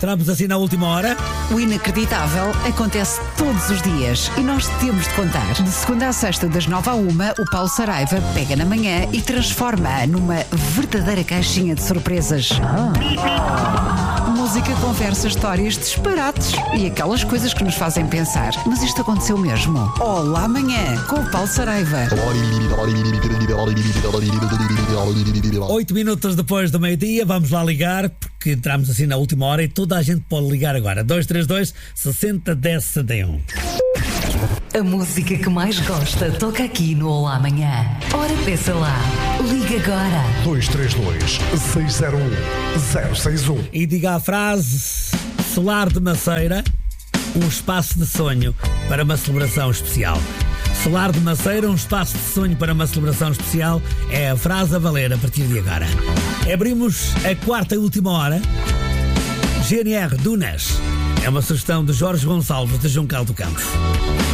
Entramos assim na última hora. O inacreditável acontece todos os dias e nós temos de contar. De segunda à sexta, das 9 à 1, o Paulo Saraiva pega na manhã e transforma-a numa verdadeira caixinha de surpresas. Música, conversa, histórias, disparates e aquelas coisas que nos fazem pensar. Mas isto aconteceu mesmo? Olá amanhã, com o Paulo Saraiva. 8 minutos depois do meio-dia, vamos lá ligar, porque entramos assim na última hora e toda a gente pode ligar agora. 232 60 10 61. A música que mais gosta toca aqui no Olá Amanhã. Ora, peça lá. Liga agora. 232 601 061. E diga a frase: Solar de Maceira, um espaço de sonho para uma celebração especial. Solar de Maceira, um espaço de sonho para uma celebração especial, é a frase a valer a partir de agora. Abrimos a quarta e última hora. GNR Dunas é uma sugestão de Jorge Gonçalves de Juncal do Campo.